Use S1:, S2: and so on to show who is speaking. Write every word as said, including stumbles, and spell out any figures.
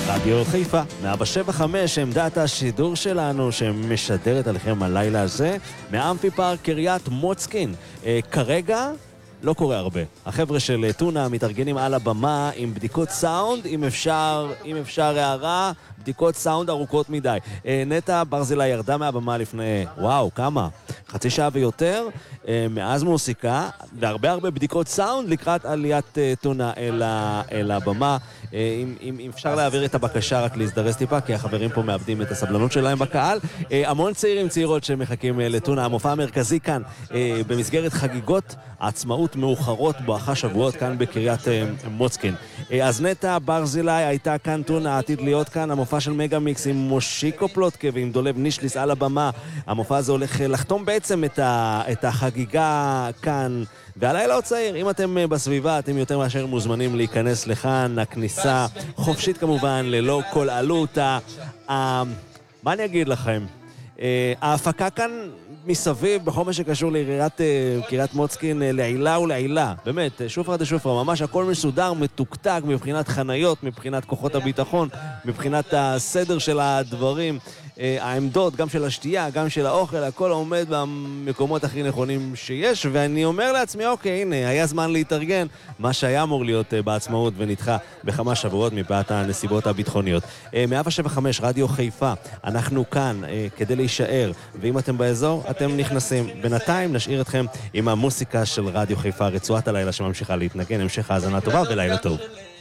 S1: רדיו חיפה, מאה שבע חמש, עמדת השידור שלנו שמשדרת עליכם הלילה הזה, מאמפי פארק קריית מוצקין. אה, כרגע לא קורה הרבה. החבר'ה של טונה מתארגנים על הבמה עם בדיקות סאונד, אם אפשר, אם אפשר הערה, בדיקות סאונד ארוכות מדי. אה, נטע ברזילי ירדה מהבמה לפני, וואו, כמה? חצי שעה ויותר, אה, מאז מוסיקה, והרבה הרבה בדיקות סאונד לקראת עליית אה, טונה אל, ה, אל הבמה. אה, אם, אם, אם אפשר להעביר את הבקשה רק להזדרז טיפה, כי החברים פה מאבדים את הסבלנות שלהם בקהל. אה, המון צעירים צעירות שמחכים אה, לטונה. המופע המרכזי כאן אה, במסגרת חגיגות העצמאות מאוחרות בואכה שבועות כאן בקריית אה, מוצקין. אה, אז נטע ברזילי הייתה כאן, טונה עתיד להיות כאן, המופע של מגה מיקס עם מושיקו פלוטקה ועם דולב נישליס על הבמה. המופע הזה הולך לחתום בעצם את, ה, את החגיגה כאן. והלילה עוד צעיר, אם אתם בסביבה, אתם יותר מאשר מוזמנים להיכנס לכאן, הכניסה חופשית כמובן, ללא כל עלות. מה אני אגיד לכם? ההפקה כאן מסביב, בכל מה שקשור לעיריית קריית מוצקין, לעילה ולעילה. באמת, שופרה דה שופרה, ממש הכל מסודר, מתוקתק מבחינת חניות, מבחינת כוחות הביטחון, מבחינת הסדר של הדברים. העמדות, גם של השתייה, גם של האוכל, הכל עומד במקומות הכי נכונים שיש, ואני אומר לעצמי, אוקיי, הנה, היה זמן להתארגן, מה שהיה אמור להיות בעצמאות ונדחה בכמה שבועות מפאת הנסיבות הביטחוניות. מאה שבע חמש, רדיו חיפה, אנחנו כאן כדי להישאר, ואם אתם באזור, אתם נכנסים. בינתיים נשאיר אתכם עם המוסיקה של רדיו חיפה, רצועת הלילה שממשיכה להתנגן, המשך האזנה טובה ולילה טוב.